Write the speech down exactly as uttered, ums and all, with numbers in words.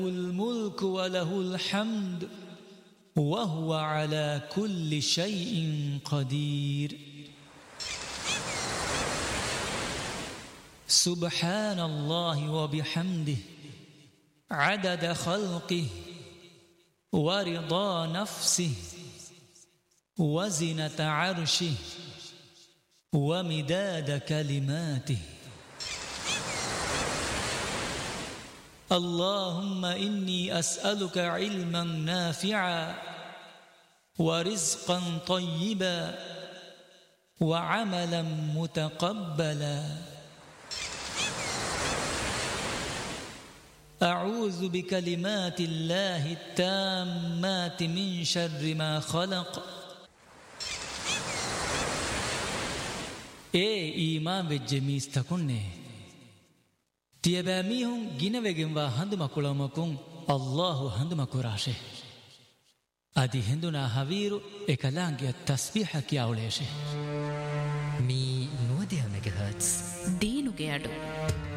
الملك وله الحمد وهو على كل شيء قدير. سبحان الله وبحمده عدد خلقه ورضا نفسه وزنة عرشه ومداد كلماته. اللهم إني أسألك علما نافعا ورزقا طيبا وعملا متقبلا. أعوذ بكلمات الله التامات من شر ما خلق. اے ایمان وجه میستکنے تیبامیہم گینوگن وا ہند مکلومکن اللہ ہند مکراشه ادی ہندنا حویرو اکلانگی تسبیح کیاولیشه می نودیا مگهرتز دینوگے اڈو